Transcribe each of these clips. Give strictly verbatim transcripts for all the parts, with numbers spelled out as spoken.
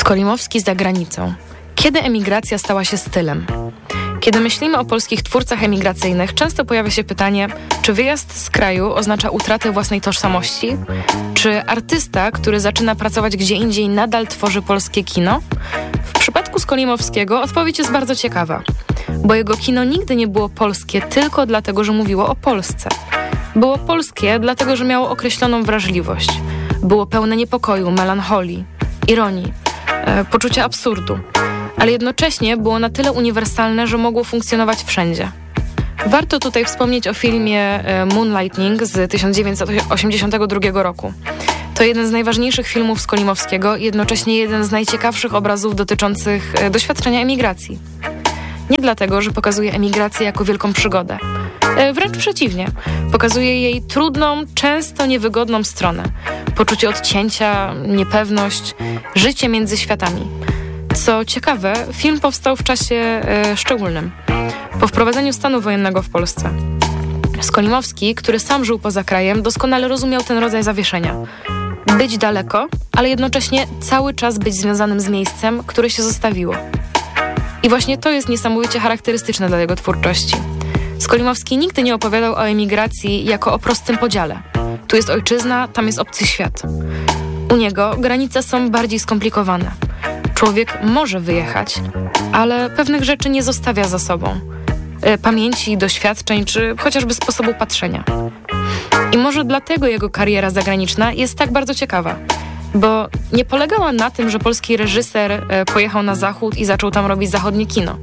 Skolimowski za granicą. Kiedy emigracja stała się stylem? Kiedy myślimy o polskich twórcach emigracyjnych, często pojawia się pytanie, czy wyjazd z kraju oznacza utratę własnej tożsamości? Czy artysta, który zaczyna pracować gdzie indziej, nadal tworzy polskie kino? W przypadku Skolimowskiego odpowiedź jest bardzo ciekawa, bo jego kino nigdy nie było polskie tylko dlatego, że mówiło o Polsce. Było polskie dlatego, że miało określoną wrażliwość. Było pełne niepokoju, melancholii, ironii, e, poczucia absurdu. Ale jednocześnie było na tyle uniwersalne, że mogło funkcjonować wszędzie. Warto tutaj wspomnieć o filmie Moonlightning z tysiąc dziewięćset osiemdziesiątego drugiego roku. To jeden z najważniejszych filmów Skolimowskiego i jednocześnie jeden z najciekawszych obrazów dotyczących doświadczenia emigracji. Nie dlatego, że pokazuje emigrację jako wielką przygodę. Wręcz przeciwnie. Pokazuje jej trudną, często niewygodną stronę. Poczucie odcięcia, niepewność, życie między światami. Co ciekawe, film powstał w czasie e, szczególnym, po wprowadzeniu stanu wojennego w Polsce. Skolimowski, który sam żył poza krajem, doskonale rozumiał ten rodzaj zawieszenia. Być daleko, ale jednocześnie cały czas być związanym z miejscem, które się zostawiło. I właśnie to jest niesamowicie charakterystyczne dla jego twórczości. Skolimowski nigdy nie opowiadał o emigracji jako o prostym podziale. Tu jest ojczyzna, tam jest obcy świat. U niego granice są bardziej skomplikowane. Człowiek może wyjechać, ale pewnych rzeczy nie zostawia za sobą. Pamięci, doświadczeń, czy chociażby sposobu patrzenia. I może dlatego jego kariera zagraniczna jest tak bardzo ciekawa, bo nie polegała na tym, że polski reżyser pojechał na zachód i zaczął tam robić zachodnie kino.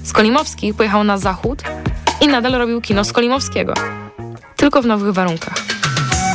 Skolimowski pojechał na zachód i nadal robił kino Skolimowskiego, tylko w nowych warunkach.